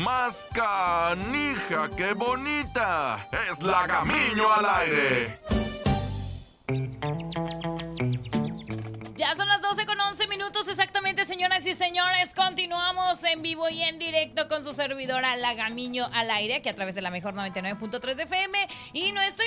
más canija que bonita. Es Lagamiño al aire. Ya son las 12:11 exactamente, señoras y señores. Continuamos en vivo y en directo con su servidora Lagamiño al aire, aquí a través de la mejor 99.3 FM. Y no estoy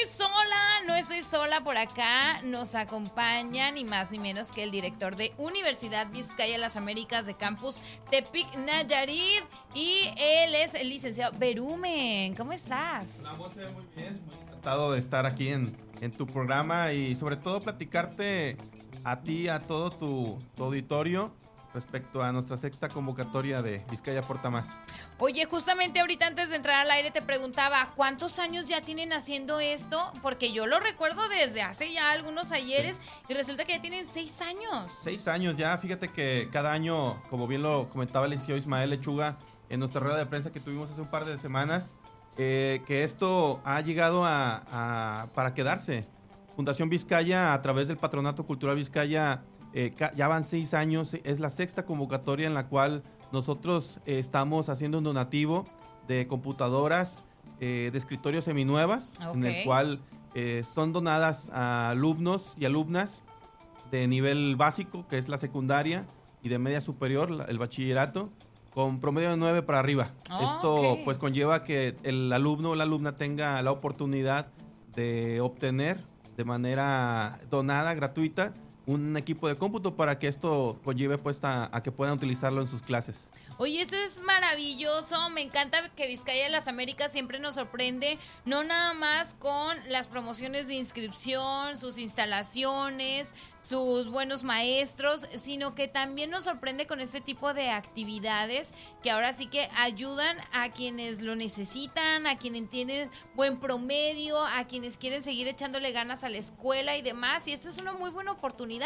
sola por acá. Nos acompaña ni más ni menos que el director de Universidad Vizcaya Las Américas de Campus Tepic, Nayarit. Y él es el licenciado Berumen. ¿Cómo estás? Hola, Monse, muy bien. Muy encantado de estar aquí en tu programa y sobre todo platicarte a ti, a todo tu auditorio respecto a nuestra sexta convocatoria de Vizcaya Aporta Más. Oye, justamente ahorita antes de entrar al aire te preguntaba, ¿cuántos años ya tienen haciendo esto? Porque yo lo recuerdo desde hace ya algunos ayeres, sí. Y resulta que ya tienen 6 años. 6 años ya, fíjate que cada año, como bien lo comentaba el licenciado Ismael Lechuga en nuestra rueda de prensa que tuvimos hace un par de semanas, que esto ha llegado para quedarse. Fundación Vizcaya, a través del Patronato Cultural Vizcaya, ya van 6 años, es la sexta convocatoria en la cual nosotros estamos haciendo un donativo de computadoras, de escritorios seminuevas, okay. En el cual son donadas a alumnos y alumnas de nivel básico, que es la secundaria, y de media superior, el bachillerato, con promedio de 9 para arriba. Esto okay. Pues conlleva que el alumno o la alumna tenga la oportunidad de obtener de manera donada, gratuita, un equipo de cómputo para que esto conlleve pues a que puedan utilizarlo en sus clases. Oye, eso es maravilloso, me encanta que Vizcaya de las Américas siempre nos sorprende, no nada más con las promociones de inscripción, sus instalaciones, sus buenos maestros, sino que también nos sorprende con este tipo de actividades que ahora sí que ayudan a quienes lo necesitan, a quienes tienen buen promedio, a quienes quieren seguir echándole ganas a la escuela y demás, y esto es una muy buena oportunidad.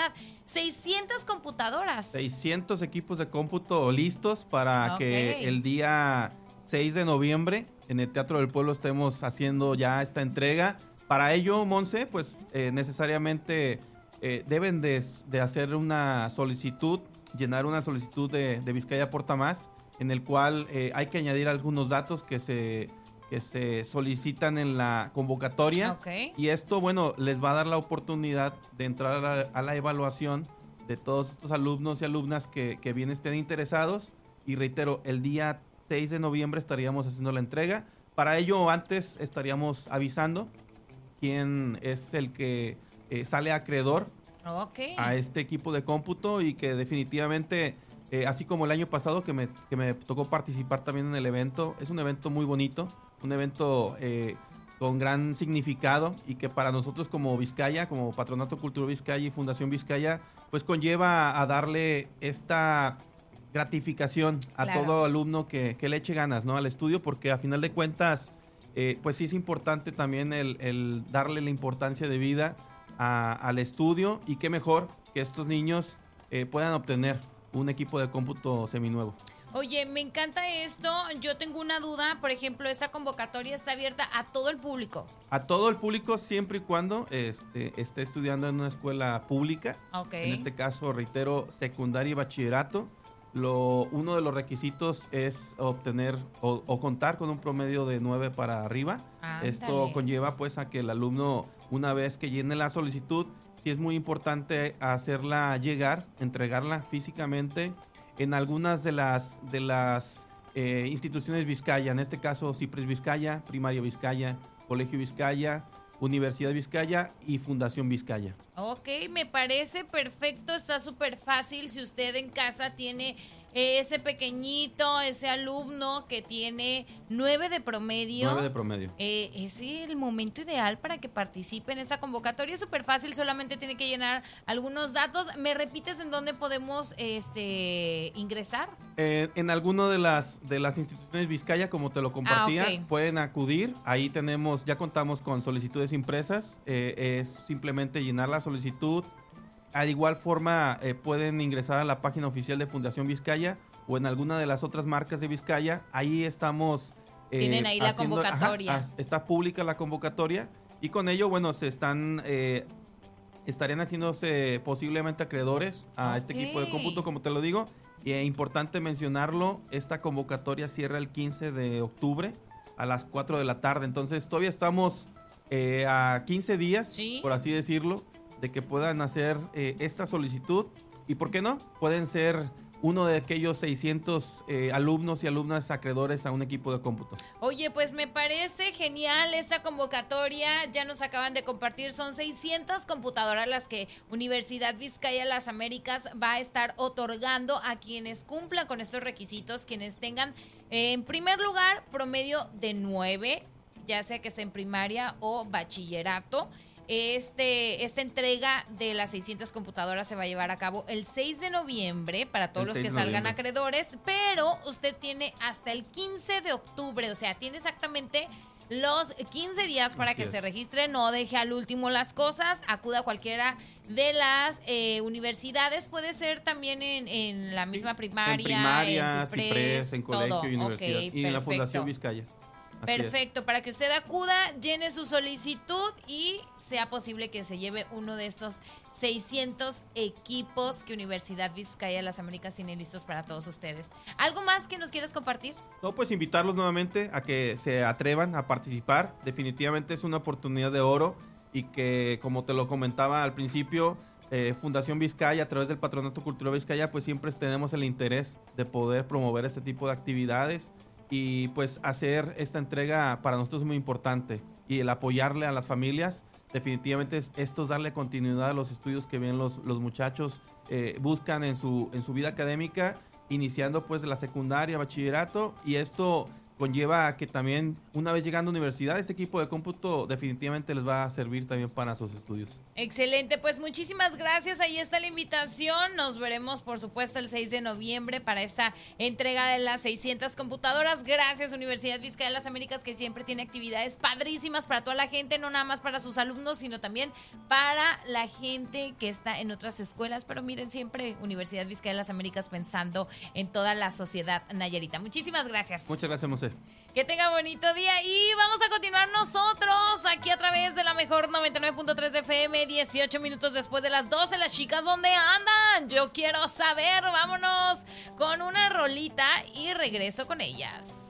600 computadoras. 600 equipos de cómputo listos para que el día 6 de noviembre en el Teatro del Pueblo estemos haciendo ya esta entrega. Para ello, Monse, pues necesariamente deben de hacer una solicitud, llenar una solicitud de Vizcaya Aporta Más, en el cual hay que añadir algunos datos que se solicitan en la convocatoria, okay. Y esto, bueno, les va a dar la oportunidad de entrar a la evaluación de todos estos alumnos y alumnas que bien estén interesados, y reitero, el día 6 de noviembre estaríamos haciendo la entrega. Para ello, antes estaríamos avisando quién es el que sale acreedor okay. a este equipo de cómputo, y que definitivamente, así como el año pasado que me tocó participar también en el evento, es un evento muy bonito, un evento con gran significado, y que para nosotros como Vizcaya, como Patronato Cultural Vizcaya y Fundación Vizcaya, pues conlleva a darle esta gratificación a claro. todo alumno que le eche ganas, ¿no?, al estudio, porque a final de cuentas, pues sí es importante también el darle la importancia de vida al estudio, y qué mejor que estos niños puedan obtener un equipo de cómputo seminuevo. Oye, me encanta esto. Yo tengo una duda. Por ejemplo, esta convocatoria está abierta a todo el público. A todo el público, siempre y cuando esté estudiando en una escuela pública. Okay. En este caso, reitero, secundaria y bachillerato. Uno de los requisitos es obtener o contar con un promedio de 9 para arriba. Esto conlleva pues a que el alumno, una vez que llene la solicitud, sí es muy importante hacerla llegar, entregarla físicamente en algunas de las instituciones Vizcaya, en este caso Cipres Vizcaya, Primaria Vizcaya, Colegio Vizcaya, Universidad Vizcaya y Fundación Vizcaya. Ok, me parece perfecto, está súper fácil. Si usted en casa tiene ese pequeñito, ese alumno que tiene 9 de promedio. 9 de promedio. Es el momento ideal para que participe en esta convocatoria. Es súper fácil, solamente tiene que llenar algunos datos. ¿Me repites en dónde podemos ingresar? En alguno de las instituciones Vizcaya, como te lo compartía, okay. Pueden acudir. Ahí ya contamos con solicitudes impresas. Es simplemente llenar la solicitud. De igual forma, pueden ingresar a la página oficial de Fundación Vizcaya o en alguna de las otras marcas de Vizcaya. Ahí estamos. Tienen ahí la convocatoria. Está pública la convocatoria, y con ello, bueno, se están estarían haciéndose posiblemente acreedores a este equipo de cómputo, como te lo digo. Y es importante mencionarlo, esta convocatoria cierra el 15 de octubre a las 4 de la tarde. Entonces todavía estamos a 15 días, por así decirlo, de que puedan hacer esta solicitud. ¿Y por qué no? Pueden ser uno de aquellos 600 alumnos y alumnas acreedores a un equipo de cómputo. Oye, pues me parece genial esta convocatoria. Ya nos acaban de compartir, son 600 computadoras las que Universidad Vizcaya Las Américas va a estar otorgando a quienes cumplan con estos requisitos, quienes tengan en primer lugar promedio de 9, ya sea que esté en primaria o bachillerato. Esta entrega de las 600 computadoras se va a llevar a cabo el 6 de noviembre para todos los que salgan acreedores, pero usted tiene hasta el 15 de octubre, o sea, tiene exactamente los 15 días para que se registre, no deje al último las cosas, acuda a cualquiera de las universidades, puede ser también en la misma primaria, en Ciprés, en colegio y universidad, y en la Fundación Vizcaya. Perfecto, para que usted acuda, llene su solicitud y sea posible que se lleve uno de estos 600 equipos que Universidad Vizcaya Las Américas tiene listos para todos ustedes. ¿Algo más que nos quieres compartir? No, pues invitarlos nuevamente a que se atrevan a participar. Definitivamente es una oportunidad de oro y que, como te lo comentaba al principio, Fundación Vizcaya, a través del Patronato Cultural Vizcaya, pues siempre tenemos el interés de poder promover este tipo de actividades. Y pues hacer esta entrega para nosotros es muy importante, y el apoyarle a las familias definitivamente esto es darle continuidad a los estudios que bien los muchachos buscan en su vida académica, iniciando pues de la secundaria, bachillerato, y esto conlleva a que también una vez llegando a universidad este equipo de cómputo definitivamente les va a servir también para sus estudios. Excelente, pues muchísimas gracias, ahí está la invitación, nos veremos por supuesto el 6 de noviembre para esta entrega de las 600 computadoras. Gracias Universidad Vizcaya Las Américas, que siempre tiene actividades padrísimas para toda la gente, no nada más para sus alumnos, sino también para la gente que está en otras escuelas, pero miren, siempre Universidad Vizcaya Las Américas pensando en toda la sociedad nayarita. Muchísimas gracias. Muchas gracias, Monse. Que tenga bonito día y vamos a continuar nosotros aquí a través de la mejor 99.3 FM, 18 minutos después de las 12. Las chicas, ¿dónde andan? Yo quiero saber. Vámonos con una rolita y regreso con ellas.